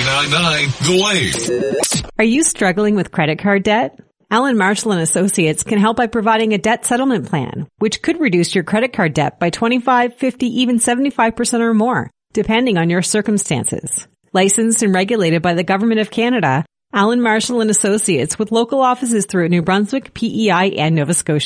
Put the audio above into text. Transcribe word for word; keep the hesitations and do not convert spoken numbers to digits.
nine nine the Wave. Are you struggling with credit card debt? Allen Marshall and Associates can help by providing a debt settlement plan, which could reduce your credit card debt by twenty-five, fifty, even seventy-five percent or more, depending on your circumstances. Licensed and regulated by the Government of Canada, Allen Marshall and Associates with local offices throughout New Brunswick, P E I, and Nova Scotia.